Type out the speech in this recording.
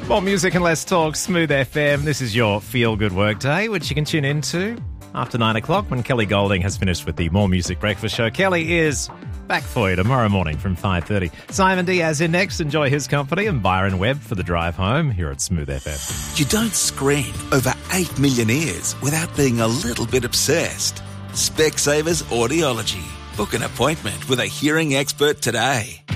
More music and less talk, Smooth FM. This is your feel-good workday, which you can tune into after 9 o'clock when Kelly Golding has finished with the More Music Breakfast Show. Kelly is back for you tomorrow morning from 5:30. Simon Diaz in next. Enjoy his company, and Byron Webb for the drive home here at Smooth FM. You don't scream over 8 million ears without being a little bit obsessed. Specsavers Audiology. Book an appointment with a hearing expert today.